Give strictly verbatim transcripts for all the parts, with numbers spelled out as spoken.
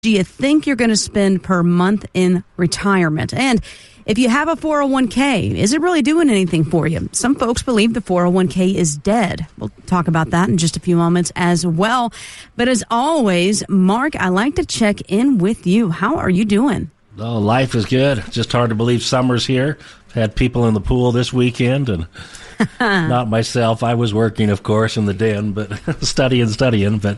do you think you're going to spend per month in retirement? And if you have a four oh one k, is it really doing anything for you? Some folks believe the four oh one k is dead. We'll talk about that in just a few moments as well. But as always, Mark, I like to check in with you. How are you doing? Oh, life is good. Just hard to believe summer's here. Had people in the pool this weekend, and not myself. I was working, of course, in the den, but studying, studying. But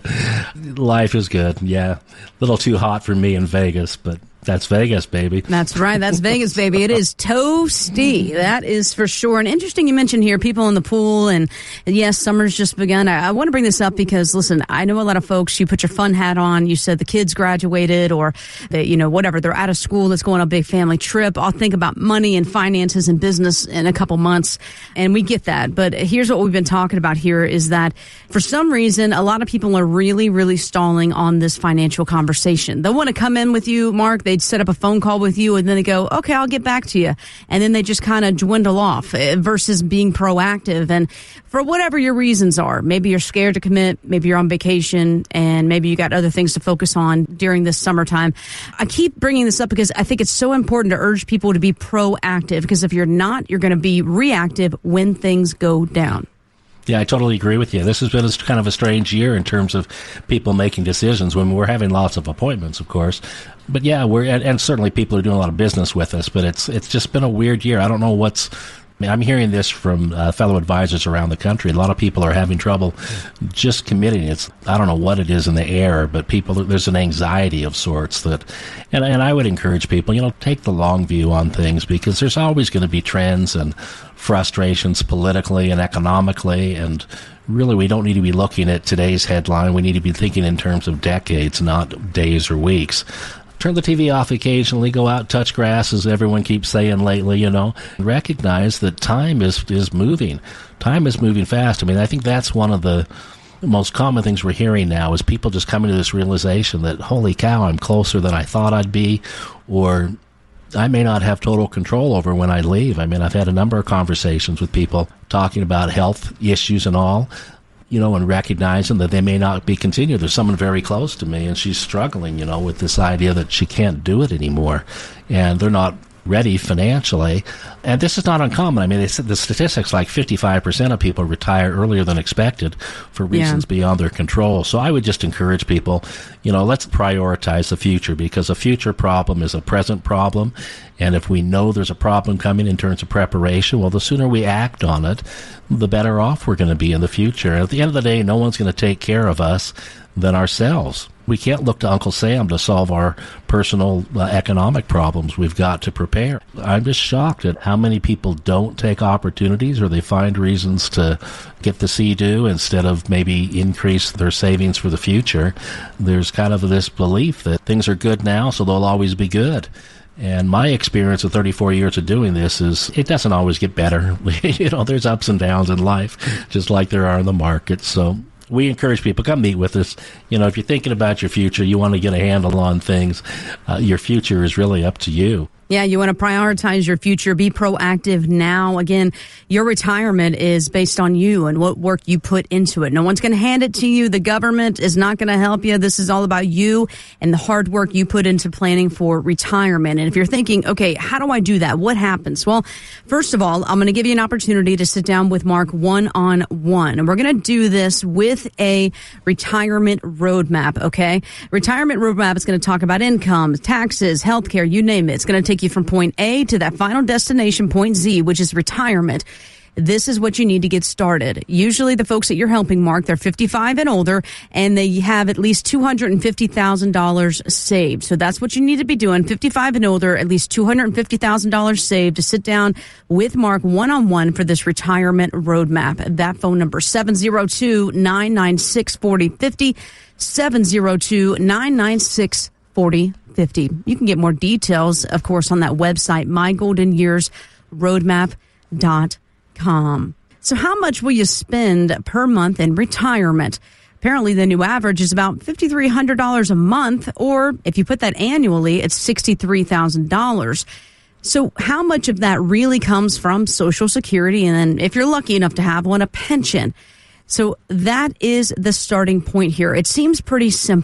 life is good. Yeah, a little too hot for me in Vegas, but that's Vegas, baby. That's right. That's Vegas, baby. It is toasty. That is for sure. And interesting you mentioned here people in the pool. And yes, summer's just begun. I, I want to bring this up because, listen, I know a lot of folks, you put your fun hat on. You said the kids graduated or, they, you know, whatever. They're out of school. Let's go on a big family trip. I'll think about money and finances and business in a couple months. And we get that. But here's what we've been talking about here is that for some reason, a lot of people are really, really stalling on this financial conversation. They'll want to come in with you, Mark. They'd set up a phone call with you and then they go, okay, I'll get back to you. And then they just kind of dwindle off versus being proactive. And for whatever your reasons are, maybe you're scared to commit, maybe you're on vacation, and maybe you got other things to focus on during this summertime. I keep bringing this up because I think it's so important to urge people to be proactive, because if you're not, you're going to be reactive when things go down. Yeah, I totally agree with you. This has been a, kind of a strange year in terms of people making decisions when we're having lots of appointments, of course. But yeah, we're and, and certainly people are doing a lot of business with us, but it's it's just been a weird year. I don't know what's I mean, I'm hearing this from uh, fellow advisors around the country. A lot of people are having trouble just committing. It's I don't know what it is in the air, but people there's an anxiety of sorts that, and and I would encourage people, you know, take the long view on things, because there's always going to be trends and frustrations politically and economically, and really we don't need to be looking at today's headline. We need to be thinking in terms of decades, not days or weeks. Turn the T V off occasionally, go out, touch grass, as everyone keeps saying lately, you know. Recognize that time is, is moving. Time is moving fast. I mean, I think that's one of the most common things we're hearing now is people just coming to this realization that, holy cow, I'm closer than I thought I'd be, or I may not have total control over when I leave. I mean, I've had a number of conversations with people talking about health issues and all, you know, and recognizing that they may not be continued. There's someone very close to me, and she's struggling, you know, with this idea that she can't do it anymore, and they're not ready financially. And this is not uncommon. I mean, they said the statistics, like fifty-five percent of people retire earlier than expected for reasons yeah. beyond their control. So I would just encourage people, you know, let's prioritize the future, because a future problem is a present problem. And if we know there's a problem coming in terms of preparation, well, the sooner we act on it, the better off we're going to be in the future. And at the end of the day, no one's going to take care of us than ourselves. We can't look to Uncle Sam to solve our personal uh, economic problems. We've got to prepare. I'm just shocked at how many people don't take opportunities, or they find reasons to get the see-do instead of maybe increase their savings for the future. There's kind of this belief that things are good now, so they'll always be good. And my experience of thirty-four years of doing this is it doesn't always get better. You know, there's ups and downs in life, just like there are in the market. So we encourage people, come meet with us. You know, if you're thinking about your future, you want to get a handle on things, uh, your future is really up to you. Yeah, you want to prioritize your future, be proactive now. Again, your retirement is based on you and what work you put into it. No one's going to hand it to you. The government is not going to help you. This is all about you and the hard work you put into planning for retirement. And if you're thinking, okay, how do I do that? What happens? Well, first of all, I'm going to give you an opportunity to sit down with Mark one-on-one. And we're going to do this with a retirement roadmap, okay? Retirement roadmap is going to talk about income, taxes, healthcare, you name it. It's going to take you from point A to that final destination, point Z, which is retirement. This is what you need to get started. Usually the folks that you're helping, Mark, they're fifty-five and older, and they have at least two hundred fifty thousand dollars saved. So that's what you need to be doing, fifty-five and older, at least two hundred fifty thousand dollars saved, to sit down with Mark one-on-one for this retirement roadmap. That phone number, seven oh two, nine nine six, four oh five oh, seven oh two, nine nine six, four oh five oh. You can get more details, of course, on that website, my golden years roadmap dot com. So how much will you spend per month in retirement? Apparently, the new average is about five thousand three hundred dollars a month, or if you put that annually, it's sixty-three thousand dollars. So how much of that really comes from Social Security, and then, if you're lucky enough to have one, a pension? So that is the starting point here. It seems pretty simple.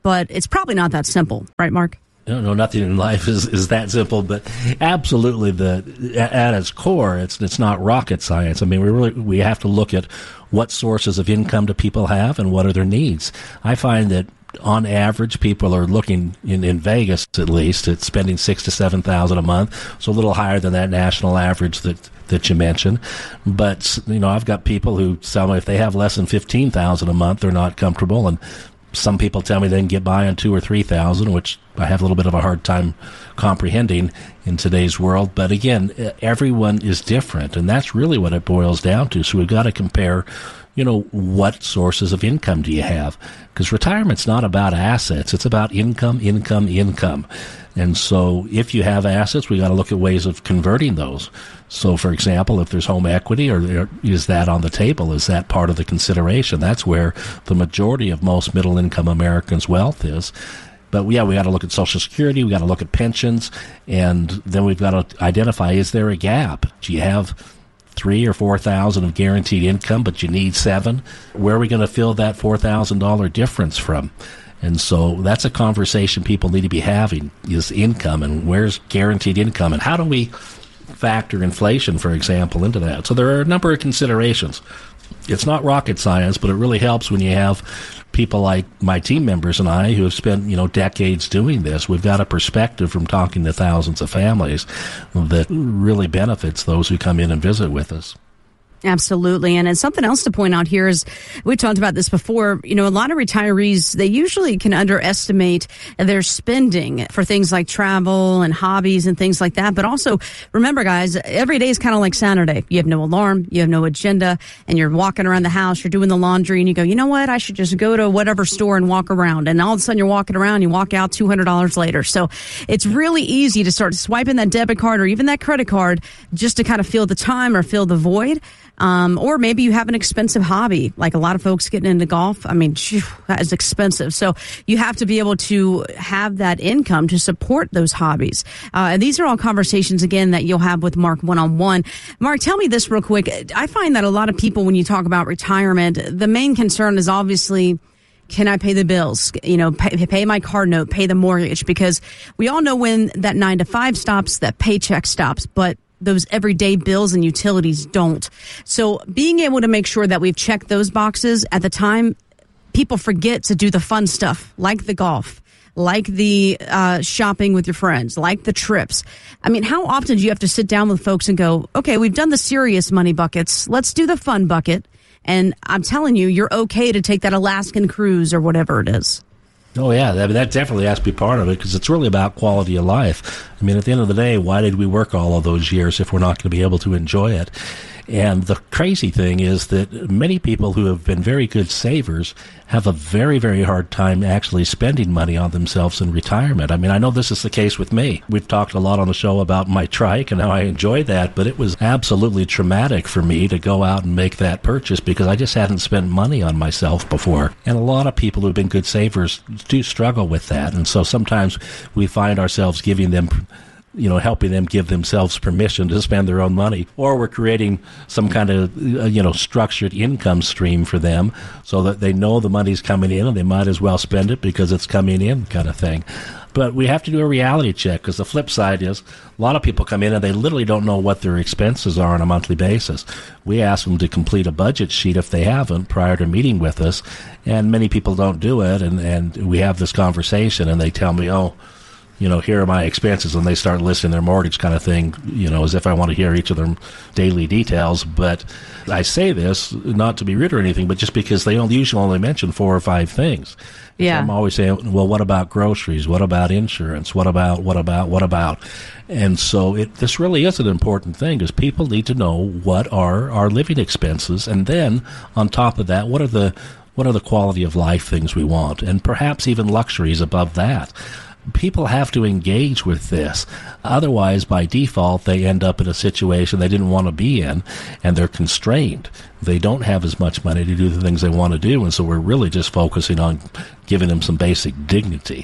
but it's probably not that simple, right, Mark? No, no, nothing in life is, is that simple, but absolutely, the at its core, it's it's not rocket science. I mean, we really we have to look at what sources of income do people have and what are their needs. I find that on average, people are looking in, in Vegas at least at spending six to seven thousand a month, so a little higher than that national average that that you mentioned. But you know, I've got people who tell me if they have less than fifteen thousand a month, they're not comfortable, and some people tell me they can get by on two or three thousand, which I have a little bit of a hard time comprehending in today's world. But again, everyone is different, and that's really what it boils down to. So we've got to compare, you know, what sources of income do you have? Because retirement's not about assets; it's about income, income, income. And so if you have assets, we got to look at ways of converting those. So, for example, if there's home equity, or is that on the table? Is that part of the consideration? That's where the majority of most middle-income Americans' wealth is. But, yeah, we got to look at Social Security. We got to look at pensions. And then we've got to identify, is there a gap? Do you have three or four thousand of guaranteed income, but you need seven? Where are we going to fill that four thousand dollars difference from? And so that's a conversation people need to be having, is income, and where's guaranteed income, and how do we factor inflation, for example, into that? So there are a number of considerations. It's not rocket science, but it really helps when you have people like my team members and I who have spent, you know, decades doing this. We've got a perspective from talking to thousands of families that really benefits those who come in and visit with us. Absolutely. And, and something else to point out here is, we talked about this before, you know, a lot of retirees, they usually can underestimate their spending for things like travel and hobbies and things like that. But also, remember, guys, every day is kind of like Saturday. You have no alarm, you have no agenda, and you're walking around the house, you're doing the laundry, and you go, you know what, I should just go to whatever store and walk around. And all of a sudden you're walking around, you walk out two hundred dollars later. So it's really easy to start swiping that debit card or even that credit card just to kind of fill the time or fill the void. Um, or maybe you have an expensive hobby, like a lot of folks getting into golf. I mean, phew, that is expensive. So you have to be able to have that income to support those hobbies. Uh, and these are all conversations, again, that you'll have with Mark one-on-one. Mark, tell me this real quick. I find that a lot of people, when you talk about retirement, the main concern is obviously, can I pay the bills? You know, pay, pay my car note, pay the mortgage, because we all know when that nine to five stops, that paycheck stops, but those everyday bills and utilities don't. So being able to make sure that we've checked those boxes at the time, people forget to do the fun stuff, like the golf, like the uh, shopping with your friends, like the trips. I mean, how often do you have to sit down with folks and go, okay, we've done the serious money buckets, let's do the fun bucket. And I'm telling you, you're okay to take that Alaskan cruise or whatever it is. Oh, yeah, that, that definitely has to be part of it, because it's really about quality of life. I mean, at the end of the day, why did we work all of those years if we're not going to be able to enjoy it? And the crazy thing is that many people who have been very good savers have a very, very hard time actually spending money on themselves in retirement. I mean, I know this is the case with me. We've talked a lot on the show about my trike and how I enjoy that, but it was absolutely traumatic for me to go out and make that purchase because I just hadn't spent money on myself before. And a lot of people who've been good savers do struggle with that. And so sometimes we find ourselves giving them, you know, helping them give themselves permission to spend their own money, or we're creating some kind of, uh, you know, structured income stream for them so that they know the money's coming in and they might as well spend it because it's coming in, kind of thing. But we have to do a reality check, because the flip side is a lot of people come in and they literally don't know what their expenses are on a monthly basis. We ask them to complete a budget sheet if they haven't prior to meeting with us, and many people don't do it, and, and we have this conversation and they tell me, oh, you know, here are my expenses, and they start listing their mortgage, kind of thing, you know, as if I want to hear each of their daily details. But I say this not to be rude or anything, but just because they only, usually only mention four or five things. Yeah. So I'm always saying, well, what about groceries? What about insurance? What about, what about, what about? And so it, this really is an important thing, because people need to know what are our living expenses. And then on top of that, what are the, what are the quality of life things we want? And perhaps even luxuries above that. People have to engage with this. Otherwise, by default, they end up in a situation they didn't want to be in, and they're constrained. They don't have as much money to do the things they want to do, and so we're really just focusing on giving them some basic dignity.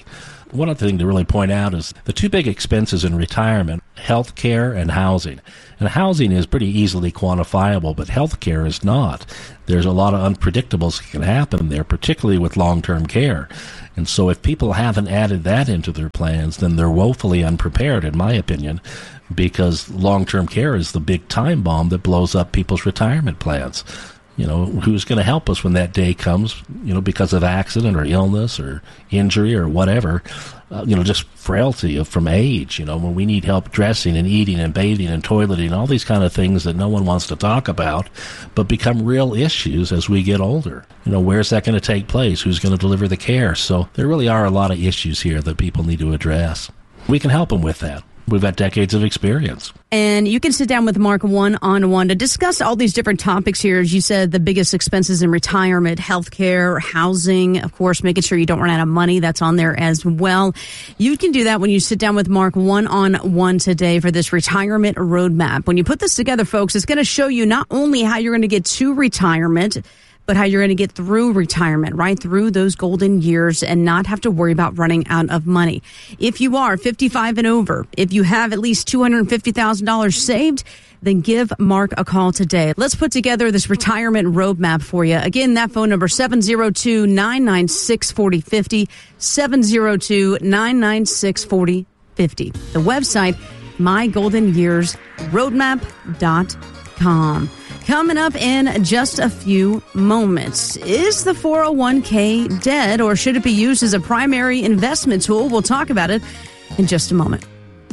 one other thing to really point out is the two big expenses in retirement, health care and housing. And housing is pretty easily quantifiable, but health care is not. There's a lot of unpredictables that can happen there, particularly with long-term care. And so if people haven't added that into their plans, then they're woefully unprepared, in my opinion, because long-term care is the big time bomb that blows up people's retirement plans. You know, who's going to help us when that day comes, you know, because of accident or illness or injury or whatever, uh, you know, just frailty of, from age, you know, when we need help dressing and eating and bathing and toileting and all these kind of things that no one wants to talk about, but become real issues as we get older. You know, where's that going to take place? Who's going to deliver the care? So there really are a lot of issues here that people need to address. We can help them with that. We've got decades of experience. And you can sit down with Mark one-on-one to discuss all these different topics here. As you said, the biggest expenses in retirement, healthcare, housing, of course, making sure you don't run out of money. That's on there as well. You can do that when you sit down with Mark one-on-one today for this retirement roadmap. When you put this together, folks, it's going to show you not only how you're going to get to retirement, but how you're going to get through retirement, right through those golden years and not have to worry about running out of money. If you are fifty-five and over, if you have at least two hundred fifty thousand dollars saved, then give Mark a call today. Let's put together this retirement roadmap for you. Again, that phone number, seven oh two, nine nine six, four oh five oh, seven oh two, nine nine six, four oh five oh. The website, my golden years roadmap dot com. Coming up in just a few moments. Is the four oh one k dead, or should it be used as a primary investment tool? We'll talk about it in just a moment.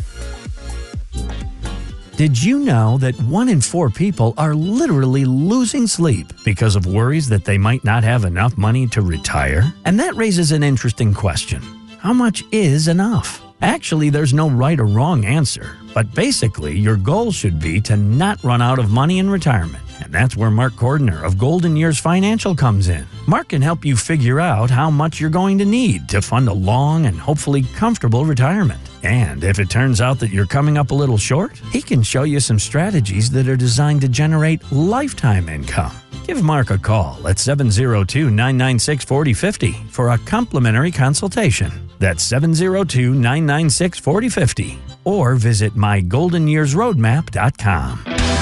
Did you know that one in four people are literally losing sleep because of worries that they might not have enough money to retire? And that raises an interesting question. How much is enough? Actually, there's no right or wrong answer, but basically your goal should be to not run out of money in retirement. And that's where Mark Cordner of Golden Years Financial comes in. Mark can help you figure out how much you're going to need to fund a long and hopefully comfortable retirement. And if it turns out that you're coming up a little short, he can show you some strategies that are designed to generate lifetime income. Give Mark a call at seven oh two, nine nine six, four oh five oh for a complimentary consultation. That's seven oh two, nine nine six, four oh five oh. Or visit my golden years roadmap dot com.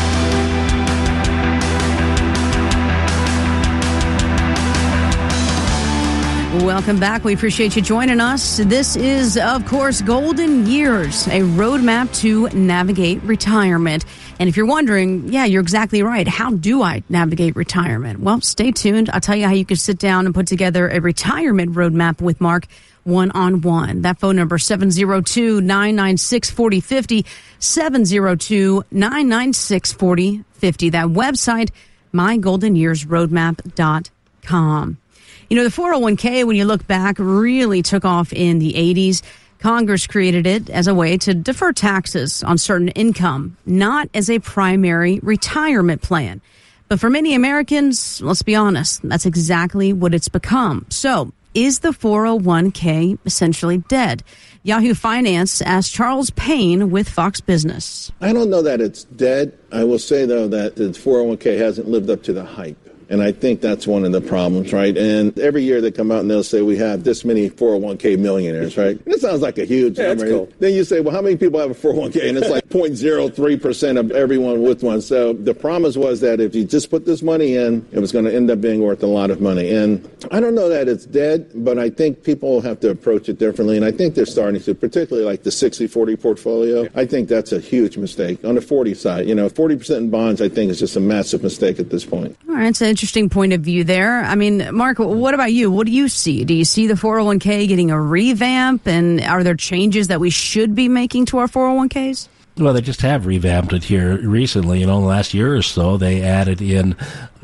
Welcome back. We appreciate you joining us. This is, of course, Golden Years, a roadmap to navigate retirement. And if you're wondering, yeah, you're exactly right. How do I navigate retirement? Well, stay tuned. I'll tell you how you can sit down and put together a retirement roadmap with Mark one-on-one. That phone number, seven oh two, nine nine six, four oh five oh, seven oh two, nine nine six, four oh five oh. That website, my golden years roadmap dot com. You know, the four oh one k, when you look back, really took off in the eighties. Congress created it as a way to defer taxes on certain income, not as a primary retirement plan. But for many Americans, let's be honest, that's exactly what it's become. So, is the four oh one k essentially dead? Yahoo Finance asked Charles Payne with Fox Business. I don't know that it's dead. I will say, though, that the four oh one k hasn't lived up to the hype. And I think that's one of the problems, right? And every year they come out and they'll say we have this many four oh one k millionaires, right? And it sounds like a huge yeah, number. Cool. Then you say, well, how many people have a four oh one k? And it's like zero point zero three percent of everyone with one. So the promise was that if you just put this money in, it was going to end up being worth a lot of money. And I don't know that it's dead, but I think people have to approach it differently. And I think they're starting to, particularly like the sixty forty portfolio. I think that's a huge mistake. On the forty side, you know, forty percent in bonds, I think is just a massive mistake at this point. All right, so interesting point of view there. I mean, Mark, what about you? What do you see? Do you see the four oh one k getting a revamp? And are there changes that we should be making to our four oh one k's? Well, they just have revamped it here recently. You know, in the last year or so, they added in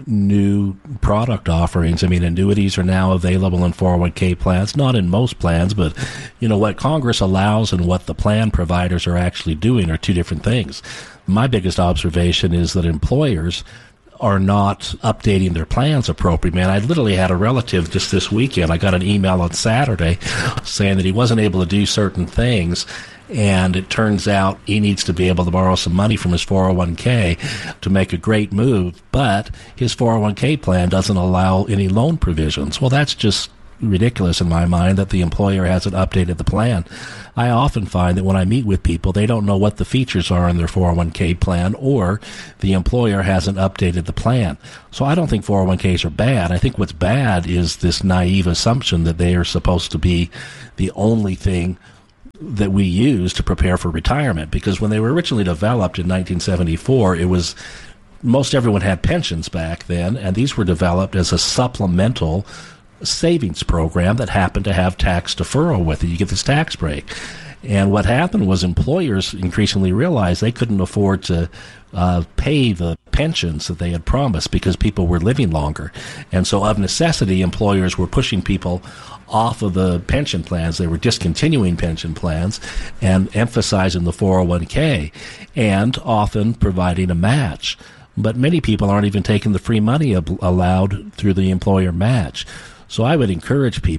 new product offerings. I mean, annuities are now available in four oh one k plans, not in most plans, but, you know, what Congress allows and what the plan providers are actually doing are two different things. My biggest observation is that employers are not updating their plans appropriately. Man, I literally had a relative just this weekend. I got an email on Saturday saying that he wasn't able to do certain things, and it turns out he needs to be able to borrow some money from his four oh one k to make a great move, but his four oh one k plan doesn't allow any loan provisions. Well, that's just ridiculous in my mind that the employer hasn't updated the plan. I often find that when I meet with people, they don't know what the features are in their four oh one k plan, or the employer hasn't updated the plan. So I don't think four oh one k's are bad. I think what's bad is this naive assumption that they are supposed to be the only thing that we use to prepare for retirement. Because when they were originally developed in nineteen seventy-four, it was most everyone had pensions back then, and these were developed as a supplemental savings program that happened to have tax deferral with it. You get this tax break. And what happened was employers increasingly realized they couldn't afford to uh, pay the pensions that they had promised because people were living longer. And so of necessity, employers were pushing people off of the pension plans. They were discontinuing pension plans and emphasizing the four oh one k and often providing a match. But many people aren't even taking the free money ab- allowed through the employer match. So I would encourage people